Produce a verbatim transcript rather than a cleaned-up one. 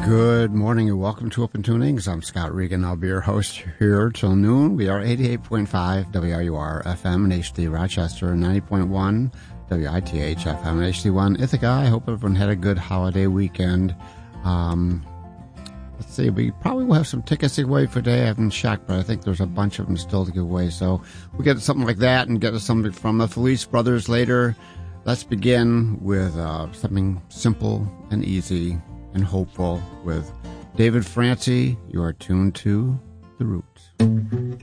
Good morning and welcome to Open Tunings. I'm Scott Regan. I'll be your host here till noon. We are eighty-eight point five W R U R F M in H D Rochester, ninety point one W I T H F M in H D one Ithaca. I hope everyone had a good holiday weekend. Um, let's see, we probably will have some tickets to give away for today. I haven't checked, but I think there's a bunch of them still to give away. So we'll get to something like that and get to something from the Felice Brothers later. Let's begin with uh, something simple and easy and hopeful with David Francie. You are tuned to The Roots.